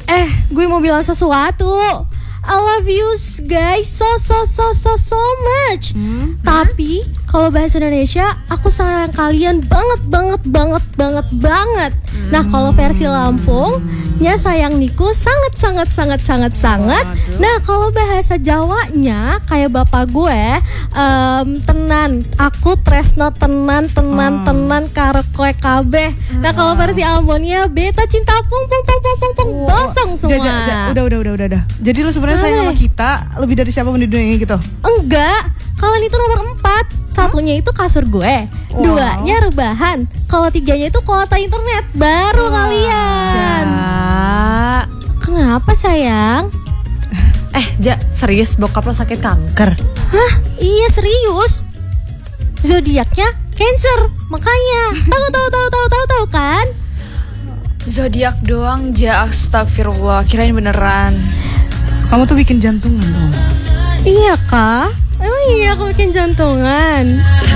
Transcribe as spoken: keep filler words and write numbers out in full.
Eh, gue mau bilang sesuatu. I love you guys so so so so so much. Hmm? Tapi kalau bahasa Indonesia, aku sayang kalian banget banget banget banget banget. Hmm. Nah kalau versi Lampung, nya sayang niku sangat sangat sangat sangat sangat. Waduh. Nah kalau bahasa Jawanya kayak bapak gue, um, tenan. Aku tresno tenan tenan oh. tenan karo koe kabeh. Nah kalau versi Ambonnya beta cinta pung pung pung pung pung pung oh. Bosong semua. Ja, ja, ja. Udah udah udah udah udah. Jadi lu sebenarnya sayang sama kita lebih dari siapapun di dunia ini gitu? Enggak. Kalian itu nomor empat. Satunya itu kasur gue, wow. Duanya rebahan, kalau tiganya itu kuota internet. Baru wow. Kalian Ja. Kenapa sayang? Eh Ja, serius bokap lo sakit kanker? Hah? Iya serius. Zodiaknya Cancer. Makanya tahu tahu tahu tahu tahu tahu kan? Zodiak doang Ja, astagfirullah, kirain beneran. Kamu tuh bikin jantungan dong. Iya kak. Emang iya aku bikin jantungan.